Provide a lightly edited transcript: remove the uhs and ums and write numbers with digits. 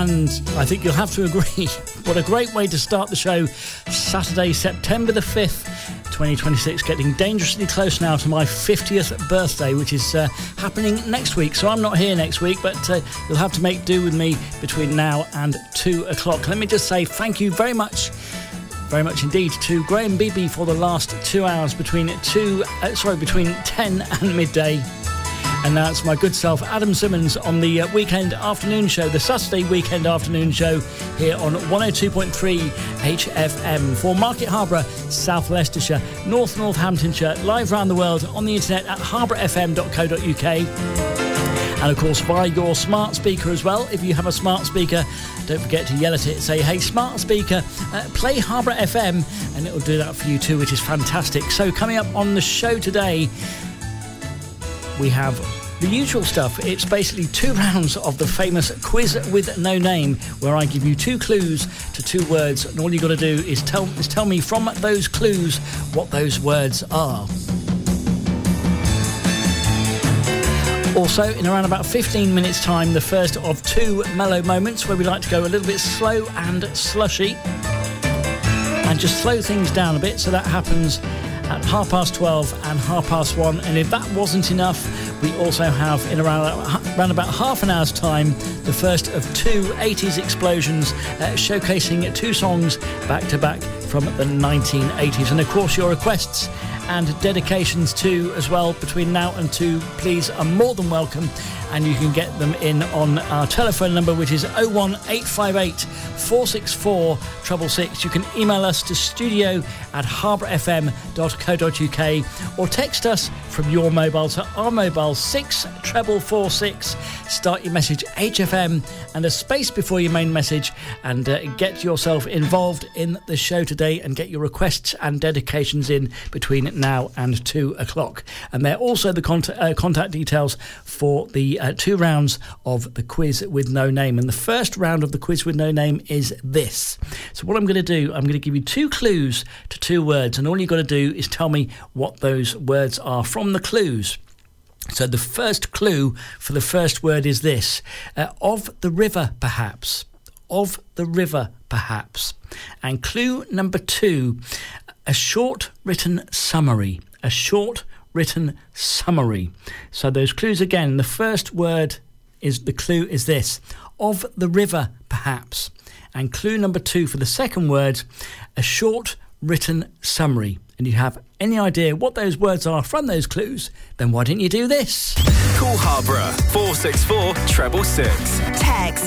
and I think you'll have to agree, what a great way to start the show. Saturday, September the 5th, 2026, getting dangerously close now to my 50th birthday, which is happening next week. So I'm not here next week, but you'll have to make do with me between now and 2 o'clock. Let me just say thank you very much indeed to Graham Beebe for the last 2 hours between 10 and midday. And now it's my good self, Adam Simmons, on the weekend afternoon show, the Saturday weekend afternoon show here on 102.3 HFM for Market Harborough, South Leicestershire, Northamptonshire, live around the world on the internet at harbourfm.co.uk. And of course via your smart speaker as well. If you have a smart speaker, don't forget to yell at it. Say, hey, smart speaker, play Harbour FM, and it'll do that for you too, which is fantastic. So coming up on the show today, we have the usual stuff. It's basically 2 rounds of the famous Quiz with No Name, where I give you 2 clues to 2 words, and all you got to do is tell me from those clues what those words are. Also, in around about 15 minutes' time, the first of 2 mellow moments where we like to go a little bit slow and slushy and just slow things down a bit. So that happens at 12:30 and 1:30. And if that wasn't enough, we also have in around about half an hour's time the first of 2 80s explosions, showcasing 2 songs back to back from the 1980s. And of course your requests and dedications too as well between now and 2, please, are more than welcome, and you can get them in on our telephone number, which is 01858 464 666. You can email us to studio@harbourfm.co.uk or text us from your mobile to our mobile 64446. Start your message HFM and a space before your main message, and get yourself involved in the show today and get your requests and dedications in between now and 2 o'clock. And they're also the contact details for the 2 rounds of the Quiz with No Name. And the first round of the Quiz with No Name is this. So what I'm going to do, I'm going to give you 2 clues to 2 words, and all you've got to do is tell me what those words are from the clues. So the first clue for the first word is this: of the river, perhaps. Of the river, perhaps. And clue number 2, a short written summary. A short written summary. So those clues again. The first word is, the clue is this: of the river, perhaps. And clue number 2 for the second word, a short written summary. And you have any idea what those words are from those clues, then why don't you do this? Call Harborough 464 666. Text